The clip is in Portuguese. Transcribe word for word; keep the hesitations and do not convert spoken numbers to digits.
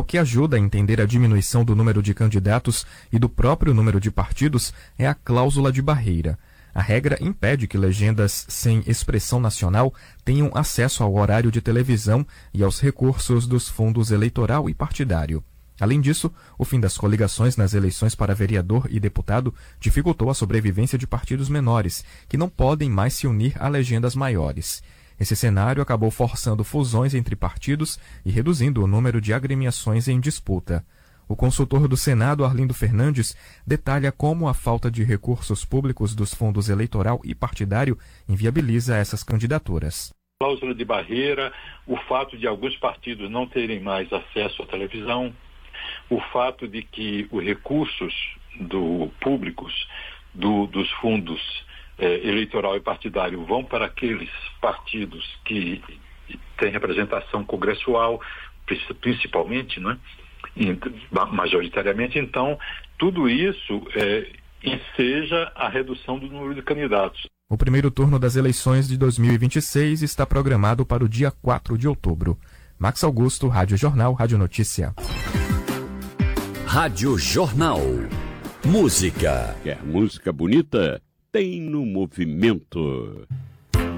que ajuda a entender a diminuição do número de candidatos e do próprio número de partidos é a cláusula de barreira. A regra impede que legendas sem expressão nacional tenham acesso ao horário de televisão e aos recursos dos fundos eleitoral e partidário. Além disso, o fim das coligações nas eleições para vereador e deputado dificultou a sobrevivência de partidos menores, que não podem mais se unir a legendas maiores. Esse cenário acabou forçando fusões entre partidos e reduzindo o número de agremiações em disputa. O consultor do Senado, Arlindo Fernandes, detalha como a falta de recursos públicos dos fundos eleitoral e partidário inviabiliza essas candidaturas. Cláusula de barreira, o fato de alguns partidos não terem mais acesso à televisão, o fato de que os recursos do, públicos do, dos fundos eh, eleitoral e partidário vão para aqueles partidos que têm representação congressual, principalmente, não é? majoritariamente. Então, tudo isso é, enseja a redução do número de candidatos. O primeiro turno das eleições de dois mil e vinte e seis está programado para o dia quatro de outubro. Max Augusto, Rádio Jornal, Rádio Notícia. Rádio Jornal. Música. Quer música bonita? Tem no Movimento.